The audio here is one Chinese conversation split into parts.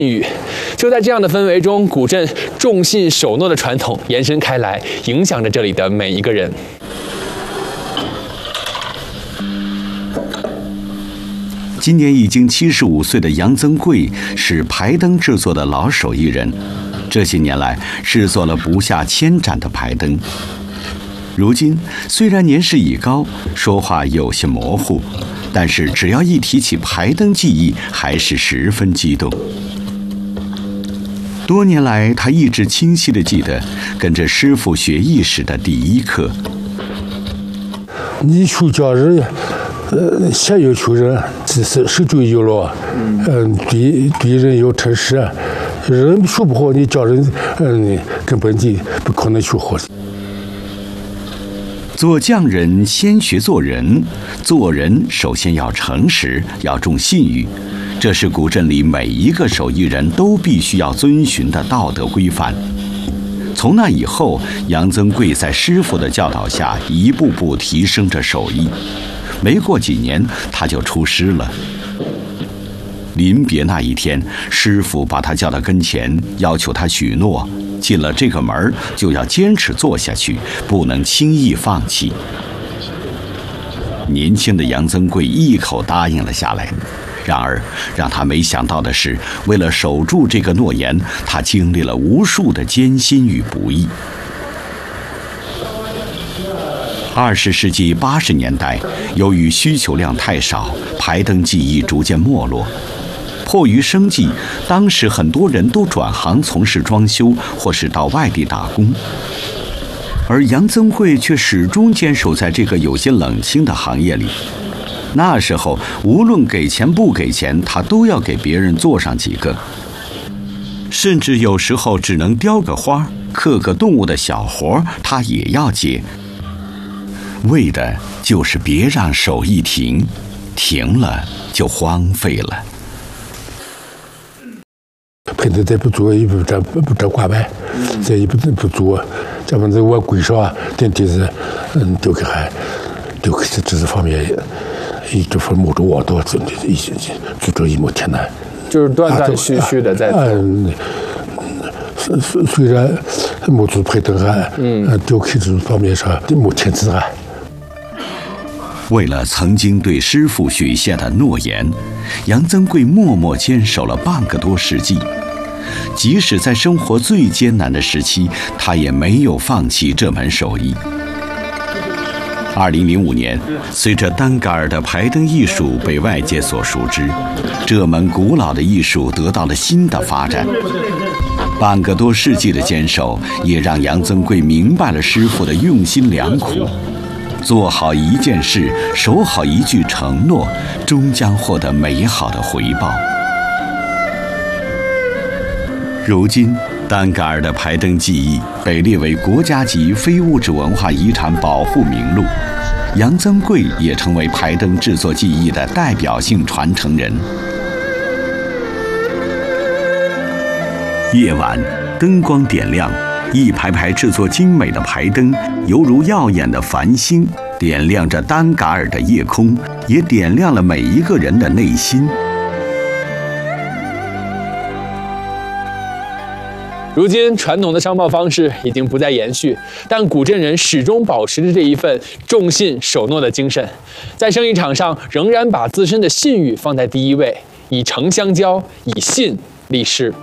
语。就在这样的氛围中，古镇重信守诺的传统延伸开来，影响着这里的每一个人。 今年已经75岁的杨增贵是排灯制作的老手艺人，这些年来制作了不下1000盏的排灯。如今虽然年事已高，说话有些模糊，但是只要一提起排灯技艺，还是十分激动。多年来，他一直清晰地记得跟着师傅学艺时的第一课。 你出家人，先要求人，只是手就有了，对人要诚实，人学不好，你教人，根本就不可能学好。 做匠人先学做人，做人首先要诚实，要重信誉，这是古镇里每一个手艺人都必须要遵循的道德规范。从那以后，杨增贵在师傅的教导下，一步步提升着手艺。没过几年，他就出师了。临别那一天，师傅把他叫到跟前，要求他许诺，进了这个门就要坚持做下去，不能轻易放弃。年轻的杨增贵一口答应了下来。然而，让他没想到的是，为了守住这个诺言，他经历了无数的艰辛与不易。20世纪80年代，由于需求量太少，排灯技艺逐渐没落。迫于生计，当时很多人都转行从事装修，或是到外地打工。而杨增贵却始终坚守在这个有些冷清的行业里。那时候，无论给钱不给钱，他都要给别人做上几个，甚至有时候只能雕个花、刻个动物的小活，他也要接，为的就是别让手艺停，停了就荒废了。 喷头再不做，也不这挂牌，再也不做，这样子我规上电梯子，丢给还丢给这方面。这份木头我都一就这一亩田呢， 就是断断续续的在做。 虽然木头配灯还，丢开这方面上目前自然。 为了曾经对师傅许下的诺言，杨增贵默默坚守了半个多世纪。即使在生活最艰难的时期，他也没有放弃这门手艺。2005年，随着丹嘎尔的排灯艺术被外界所熟知，这门古老的艺术得到了新的发展。半个多世纪的坚守，也让杨增贵明白了师傅的用心良苦。做好一件事，守好一句承诺，终将获得美好的回报。如今，丹嘎尔的排灯技艺被列为国家级非物质文化遗产保护名录，杨增贵也成为排灯制作技艺的代表性传承人。夜晚，灯光点亮，一排排制作精美的排灯，犹如耀眼的繁星，点亮着丹嘎尔的夜空，也点亮了每一个人的内心。 如今，传统的商贸方式已经不再延续，但古镇人始终保持着这一份重信守诺的精神，在生意场上仍然把自身的信誉放在第一位，以诚相交，以信立事。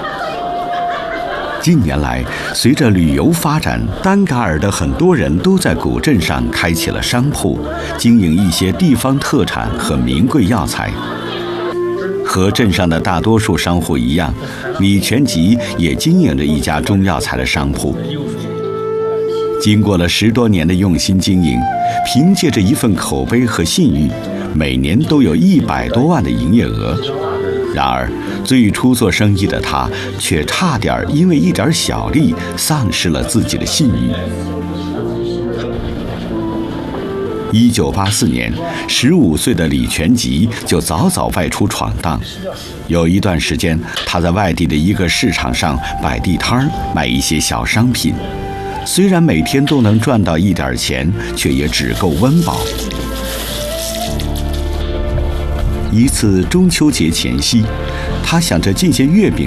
近年来，随着旅游发展，丹嘎尔的很多人都在古镇上开起了商铺，经营一些地方特产和名贵药材。和镇上的大多数商户一样，李全吉也经营着一家中药材的商铺。经过了10多年的用心经营，凭借着一份口碑和信誉，每年都有100多万的营业额。然而，最初做生意的他，却差点因为一点小利丧失了自己的信誉。1984年，15岁的李全吉就早早外出闯荡。有一段时间，他在外地的一个市场上摆地摊，卖一些小商品。虽然每天都能赚到一点钱，却也只够温饱。一次中秋节前夕， 他想着进些月饼